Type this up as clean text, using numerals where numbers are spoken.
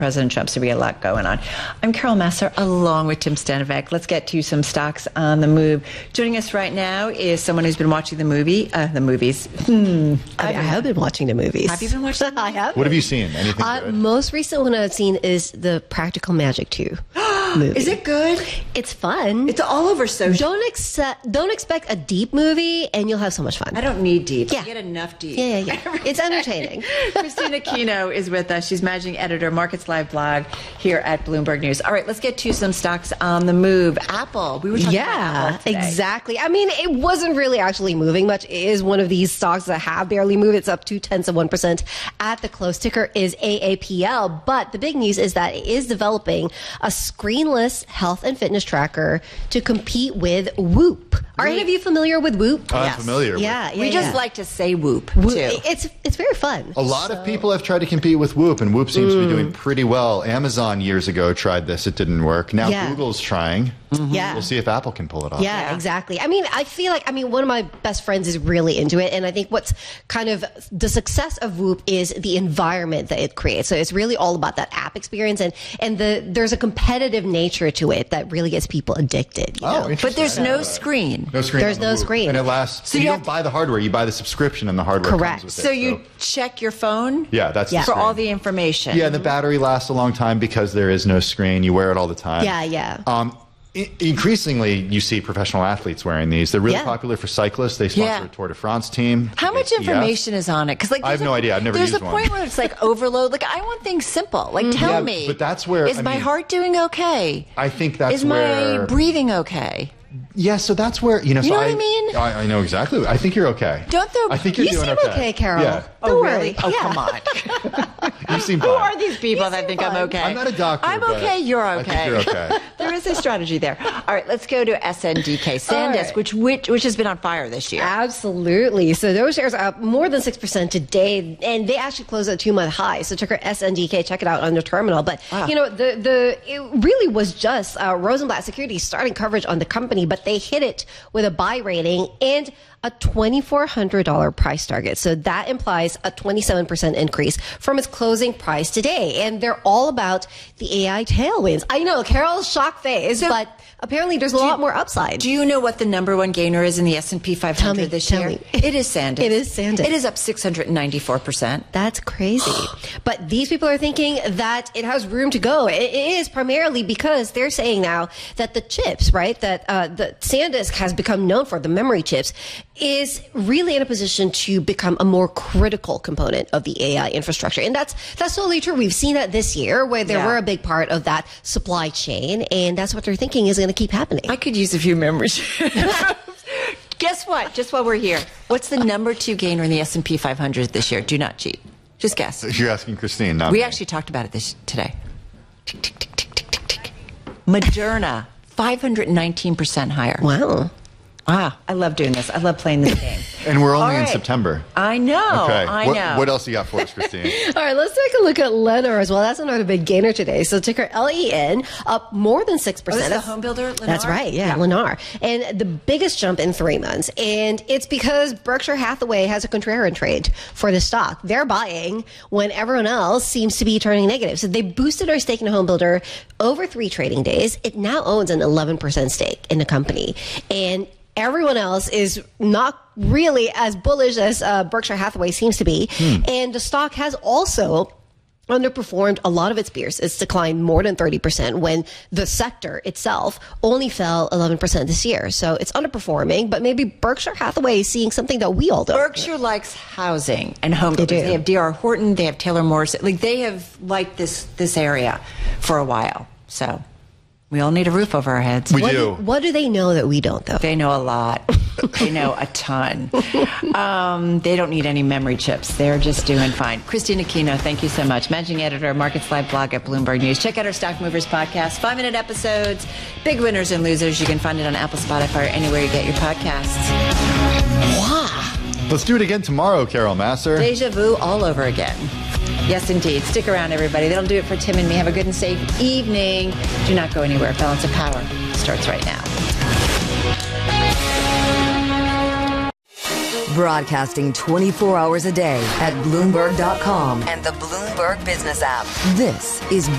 President Trump, so we got a lot going on. I'm Carol Massar, along with Tim Stanovic. Let's get to some stocks on the move. Joining us right now is someone who's been watching the movies. I have been watching the movies. Have you been watching them? I have. What have you seen? Anything good? Most recent one I've seen is the Practical Magic 2 movie. Is it good? It's fun. It's all over social. Don't expect a deep movie, and you'll have so much fun. I don't need deep. Yeah. I get enough deep. Yeah. It's entertaining. Christina Aquino is with us. She's managing editor, Markets Live blog here at Bloomberg News. All right, let's get to some stocks on the move. Apple. We were talking about Apple today. Exactly. I mean, it wasn't really actually moving much. It is one of these stocks that have barely moved. It's up 0.2% at the close. Ticker is AAPL. But the big news is that it is developing a screenless health and fitness tracker to compete with Whoop. Are any of you familiar with Whoop? I'm familiar with Yeah. We just like to say Whoop, Whoop. too. It's very fun. A lot of people have tried to compete with Whoop, and Whoop seems to be doing pretty well. Amazon years ago tried this. It didn't work. Now Google's trying. Yeah. We'll see if Apple can pull it off. Yeah, exactly. I mean, I feel like, one of my best friends is really into it. And I think what's kind of the success of Whoop is the environment that it creates. So it's really all about that app experience. And there's a competitive nature to it that really gets people addicted. Interesting. But there's no screen. No screen. There's no screen. And it lasts. So you don't buy the hardware. You buy the subscription, and the hardware Correct. comes with it. So you check your phone? Yeah, that's the for screen. all the information. Yeah, and the battery lasts a long time because there is no screen. You wear it all the time. Yeah. Increasingly, you see professional athletes wearing these. They're really popular for cyclists. They sponsor a Tour de France team. How much information is on it? Because I have no idea. I've never used one. There's a point where it's like overload. Like, I want things simple. Like, tell me. But that's where is my heart doing okay? I think that's is where my breathing okay? Yeah, so that's where you know what I mean. I know exactly. I think you're okay. I think you're doing seem okay, Carol. Yeah. Don't really? worry. Oh, come on. You seem fine. Who are these people that think I'm okay? I'm not a doctor. I'm okay. You're okay. I think you're okay. There is a strategy there. All right, let's go to SNDK, SanDisk, which has been on fire this year. Absolutely. So those shares are up more than 6% today, and they actually closed at a 2-month high. So ticker SNDK, check it out on your terminal. But it really was just Rosenblatt Securities starting coverage on the company, but they hit it with a buy rating and a $2,400 price target. So that implies a 27% increase from its closing price today. And they're all about the AI tailwinds. I know, Carol's shocked face, but apparently there's a lot more upside. Do you know what the number one gainer is in the S&P 500 this year? It is SanDisk. It is SanDisk. It is up 694%. That's crazy. But these people are thinking that it has room to go. It is primarily because they're saying now that the chips, right, that the SanDisk has become known for, the memory chips, is really in a position to become a more critical component of the AI infrastructure. And that's totally true. We've seen that this year where they were a big part of that supply chain. And that's what they're thinking is going to keep happening. I could use a few members. Guess what? Just while we're here, what's the number 2 gainer in the S&P 500 this year? Do not cheat. Just guess. You're asking Christine, not We me. actually talked about it today. Tick, tick, tick, tick, tick, tick, tick. Moderna, 519% higher. Wow. I love doing this. I love playing this game. And we're only in September. I know. Okay. I know. What else you got for us, Christine? All right, let's take a look at Lennar as well. That's another big gainer today. So ticker LEN up more than 6%. That's the home builder, Lennar? That's right, yeah, Lennar. And the biggest jump in 3 months. And it's because Berkshire Hathaway has a contrarian trade for the stock. They're buying when everyone else seems to be turning negative. So they boosted our stake in a home builder over 3 trading days. It now owns an 11% stake in the company. And everyone else is not really as bullish as Berkshire Hathaway seems to be. And the stock has also underperformed a lot of its peers. It's declined more than 30% when the sector itself only fell 11% this year. So it's underperforming, but maybe Berkshire Hathaway is seeing something that we all don't. Berkshire likes housing and home builders. They have D.R. Horton, they have Taylor Morrison. Like, they have liked this area for a while. So we all need a roof over our heads. We do. What do they know that we don't, though? They know a lot. They know a ton. They don't need any memory chips. They're just doing fine. Christina Aquino, thank you so much. Managing editor, Markets Live blog at Bloomberg News. Check out our Stock Movers podcast. 5-minute episodes, big winners and losers. You can find it on Apple, Spotify, or anywhere you get your podcasts. Wow. Let's do it again tomorrow, Carol Massar. Deja vu all over again. Yes, indeed. Stick around, everybody. That'll do it for Tim and me. Have a good and safe evening. Do not go anywhere. Balance of Power starts right now. Broadcasting 24 hours a day at Bloomberg.com and the Bloomberg Business app. This is